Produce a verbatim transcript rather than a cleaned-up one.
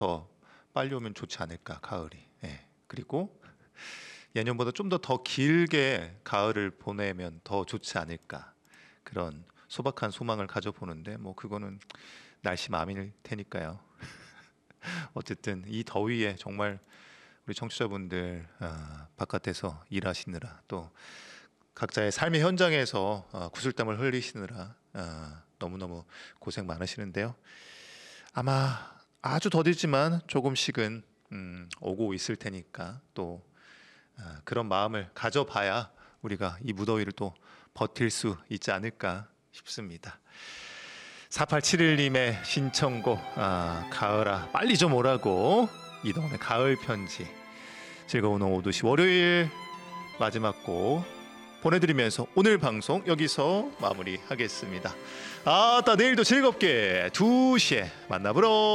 더 빨리 오면 좋지 않을까 가을이. 예. 그리고 예년보다 좀 더 더 길게 가을을 보내면 더 좋지 않을까 그런 소박한 소망을 가져보는데 뭐 그거는 날씨 마음일 테니까요. 어쨌든 이 더위에 정말 우리 청취자분들 아, 바깥에서 일하시느라 또 각자의 삶의 현장에서 어, 구슬땀을 흘리시느라 아, 너무너무 고생 많으시는데요. 아마 아주 더디지만 조금씩은 음, 오고 있을 테니까 또 아, 그런 마음을 가져봐야 우리가 이 무더위를 또 버틸 수 있지 않을까 싶습니다. 사팔칠일님의 신청곡 아, 가을아 빨리 좀 오라고 이동훈의 가을 편지 즐거운 오후 두 시 월요일 마지막 곡 보내드리면서 오늘 방송 여기서 마무리하겠습니다. 아따 내일도 즐겁게 두 시에 만나보러